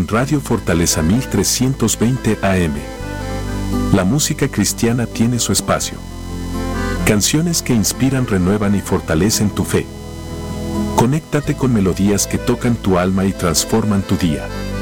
Radio Fortaleza 1320 AM. La música cristiana tiene su espacio. Canciones que inspiran, renuevan y fortalecen tu fe. Conéctate con melodías que tocan tu alma y transforman tu día.